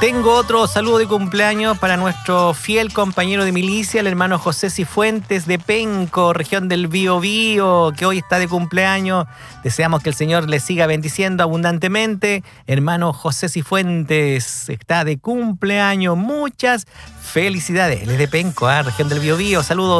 Tengo otro saludo de cumpleaños para nuestro fiel compañero de milicia, el hermano José Cifuentes de Penco, región del Biobío, que hoy está de cumpleaños. Deseamos que el Señor le siga bendiciendo abundantemente. Hermano José Cifuentes está de cumpleaños. Muchas felicidades. Él es de Penco, región del Biobío. Saludos.